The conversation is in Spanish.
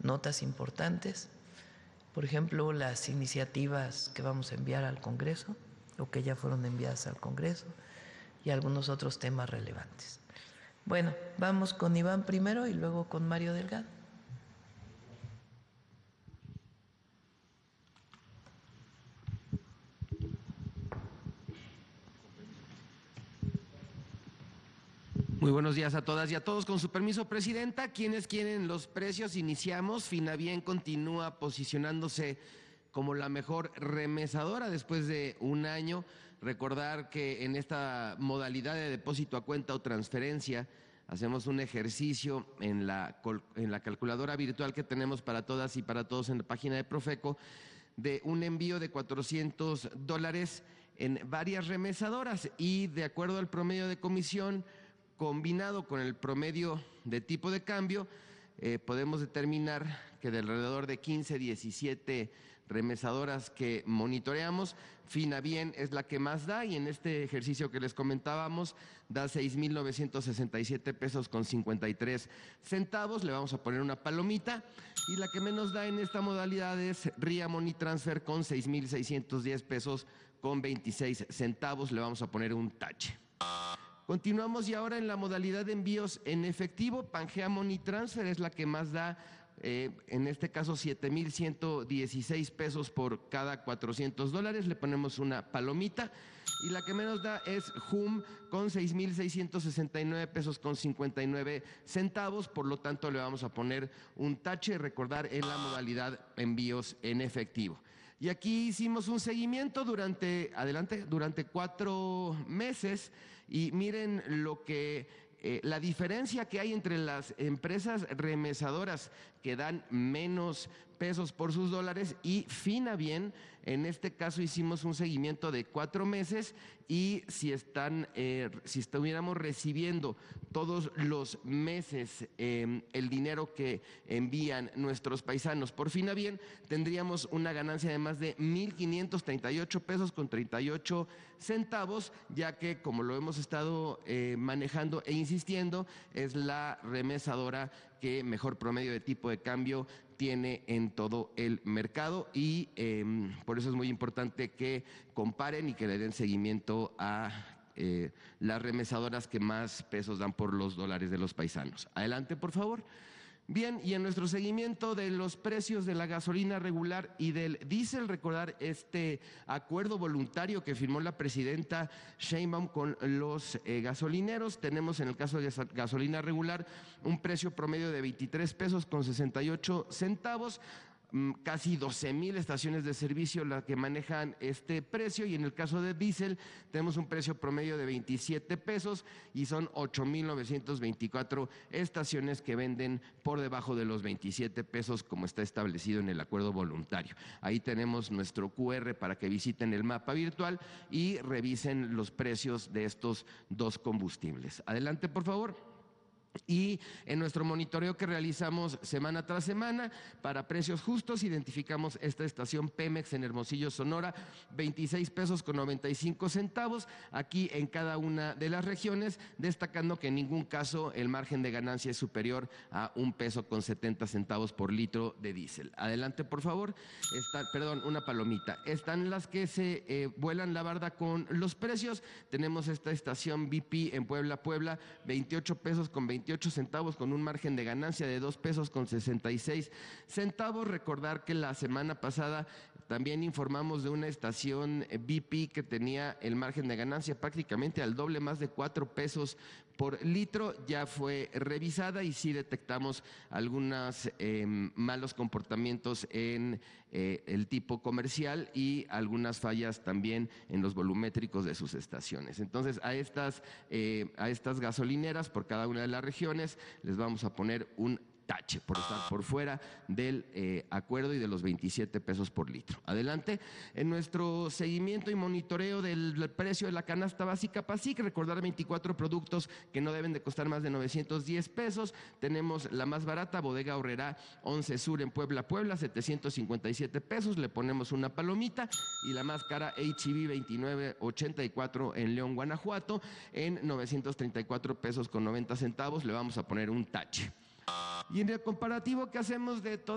notas importantes. Por ejemplo, las iniciativas que vamos a enviar al Congreso o que ya fueron enviadas al Congreso y algunos otros temas relevantes. Bueno, vamos con Iván primero y luego con Mario Delgado. Muy buenos días a todas y a todos. Con su permiso, Presidenta, ¿quiénes quieren los precios? Iniciamos. Finavien continúa posicionándose como la mejor remesadora después de un año. Recordar que en esta modalidad de depósito a cuenta o transferencia hacemos un ejercicio en la calculadora virtual que tenemos para todas y para todos en la página de Profeco de un envío de $400 en varias remesadoras y de acuerdo al promedio de comisión combinado con el promedio de tipo de cambio, podemos determinar que de alrededor de 15, 17 remesadoras que monitoreamos, Finavien es la que más da y en este ejercicio que les comentábamos da 6,967 pesos con 53 centavos. Le vamos a poner una palomita y la que menos da en esta modalidad es RIA Money Transfer con 6,610 pesos con 26 centavos. Le vamos a poner un tache. Continuamos y ahora en la modalidad de envíos en efectivo, Pangea Money Transfer es la que más da, en este caso 7,116 pesos por cada $400, le ponemos una palomita y la que menos da es JUM con 6,669 pesos con 59 centavos, por lo tanto le vamos a poner un tache, recordar en la modalidad envíos en efectivo. Y aquí hicimos un seguimiento durante 4 meses y miren lo que la diferencia que hay entre las empresas remesadoras que dan menos pesos por sus dólares y Finavien. En este caso hicimos un seguimiento de 4 meses y si estuviéramos recibiendo todos los meses el dinero que envían nuestros paisanos por Finavien, tendríamos una ganancia de más de 1,538 pesos con 38 centavos, ya que como lo hemos estado manejando e insistiendo, es la remesadora que mejor promedio de tipo de cambio tiene en todo el mercado y por eso es muy importante que comparen y que le den seguimiento a las remesadoras que más pesos dan por los dólares de los paisanos. Adelante, por favor. Bien, y en nuestro seguimiento de los precios de la gasolina regular y del diésel, recordar este acuerdo voluntario que firmó la presidenta Sheinbaum con los gasolineros. Tenemos en el caso de gasolina regular un precio promedio de 23 pesos con 68 centavos. Casi 12,000 estaciones de servicio las que manejan este precio y en el caso de diésel tenemos un precio promedio de 27 pesos y son 8,924 estaciones que venden por debajo de los 27 pesos como está establecido en el acuerdo voluntario. Ahí tenemos nuestro QR para que visiten el mapa virtual y revisen los precios de estos dos combustibles. Adelante, por favor. Y en nuestro monitoreo que realizamos semana tras semana para precios justos identificamos esta estación Pemex en Hermosillo, Sonora, 26 pesos con 95 centavos, aquí en cada una de las regiones, destacando que en ningún caso el margen de ganancia es superior a 1 peso con 70 centavos por litro de diésel. Adelante, por favor. Una palomita. Están las que se vuelan la barda con los precios. Tenemos esta estación BP en Puebla, 28 pesos con 28 centavos con un margen de ganancia de 2 pesos con 66 centavos. Recordar que la semana pasada también informamos de una estación BP que tenía el margen de ganancia prácticamente al doble, más de 4 pesos por litro. Ya fue revisada y sí detectamos algunos malos comportamientos en el tipo comercial y algunas fallas también en los volumétricos de sus estaciones. Entonces a estas gasolineras por cada una de las regiones les vamos a poner un tache por estar por fuera del acuerdo y de los 27 pesos por litro. Adelante. En nuestro seguimiento y monitoreo del precio de la canasta básica PASIC, recordar 24 productos que no deben de costar más de 910 pesos. Tenemos la más barata, Bodega Aurrerá 11 Sur en Puebla, 757 pesos. Le ponemos una palomita. Y la más cara, H-E-B 2984 en León, Guanajuato, en 934 pesos con 90 centavos. Le vamos a poner un tache. Y en el comparativo que hacemos de